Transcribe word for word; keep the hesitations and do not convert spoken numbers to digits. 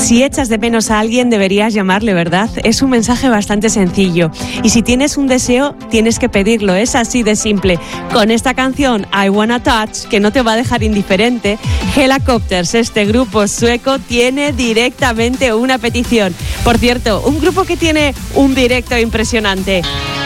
Si echas de menos a alguien, deberías llamarle, ¿verdad? Es un mensaje bastante sencillo. Y si tienes un deseo, tienes que pedirlo. Es así de simple. Con esta canción, I Wanna Touch, que no te va a dejar indiferente, Hellacopters, este grupo sueco, tiene directamente una petición. Por cierto, un grupo que tiene un directo impresionante.